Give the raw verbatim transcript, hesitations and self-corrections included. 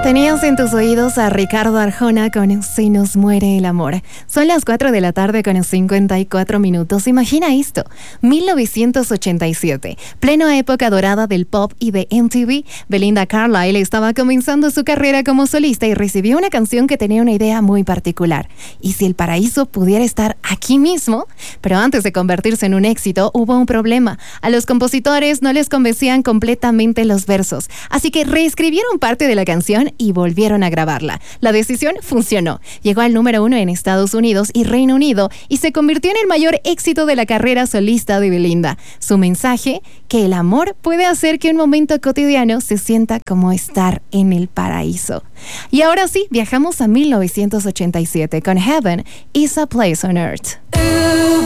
Tenías en tus oídos a Ricardo Arjona con Si nos muere el amor. Son las cuatro de la tarde con cincuenta y cuatro minutos. Imagina esto, mil novecientos ochenta y siete, plena época dorada del pop y de M T V. Belinda Carlisle estaba comenzando su carrera como solista y recibió una canción que tenía una idea muy particular. ¿Y si el paraíso pudiera estar aquí mismo? Pero antes de convertirse en un éxito, hubo un problema. A los compositores no les convencían completamente los versos, así que reescribieron parte de la canción y volvieron a grabarla. La decisión funcionó. Llegó al número uno en Estados Unidos y Reino Unido y se convirtió en el mayor éxito de la carrera solista de Belinda. Su mensaje, que el amor puede hacer que un momento cotidiano se sienta como estar en el paraíso. Y ahora sí, viajamos a mil novecientos ochenta y siete con Heaven is a Place on Earth.